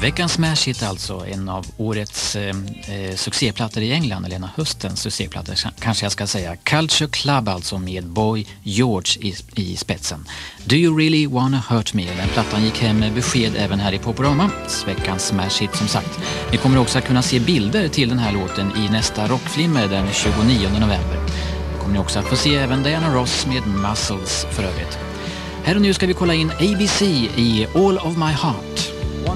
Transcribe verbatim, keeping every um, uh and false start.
Veckans Smash Hit alltså, en av årets eh, succéplattor i England, eller en av höstens succéplattor kanske jag ska säga. Culture Club alltså, med Boy George i, i spetsen. Do You Really Wanna Hurt Me? Den plattan gick hem med besked även här i Poporama. Veckans Smash Hit som sagt. Ni kommer också att kunna se bilder till den här låten i nästa rockflimmer den tjugonionde november. Då kommer ni också att få se även Diana Ross med Muscles för övrigt. Här och nu ska vi kolla in A B C i All of My Heart.